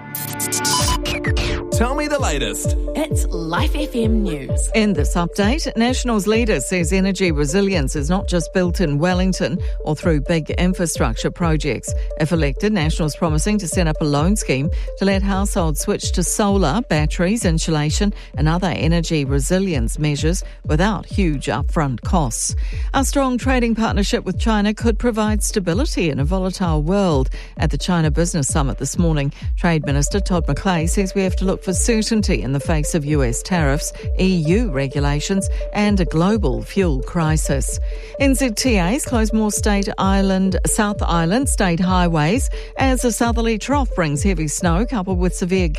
Tell me the latest. It's Life FM News. In this update, Nationals leader says energy resilience is not just built in Wellington or through big infrastructure projects. If elected, Nationals promising to set up a loan scheme to let households switch to solar, batteries, insulation and other energy resilience measures without huge upfront costs. Our strong trading partnership with China could provide stability in a volatile world. At the China Business Summit this morning, Trade Minister Todd McClay says we have to look for certainty in the face of US tariffs, EU regulations and a global fuel crisis. NZTAs close more South Island state highways as a southerly trough brings heavy snow coupled with severe